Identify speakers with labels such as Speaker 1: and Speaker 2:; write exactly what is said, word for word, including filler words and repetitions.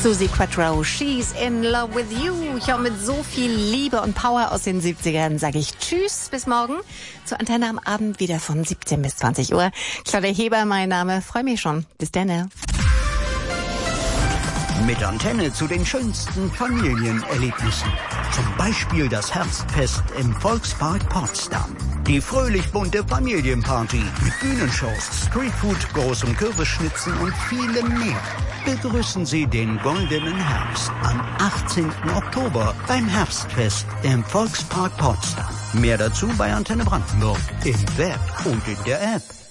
Speaker 1: Suzi Quatro, She's in Love with You. Ja, mit so viel Liebe und Power aus den siebzigern sage ich Tschüss, bis morgen. Zur Antenne am Abend wieder von siebzehn bis zwanzig Uhr. Claudia Heber, mein Name. Freue mich schon. Bis dann.
Speaker 2: Mit Antenne zu den schönsten Familienerlebnissen. Zum Beispiel das Herbstfest im Volkspark Potsdam. Die fröhlich bunte Familienparty mit Bühnenshows, Streetfood, großem Kürbisschnitzen und vielem mehr. Begrüßen Sie den goldenen Herbst am achtzehnten Oktober beim Herbstfest im Volkspark Potsdam. Mehr dazu bei Antenne Brandenburg im Web und in der App.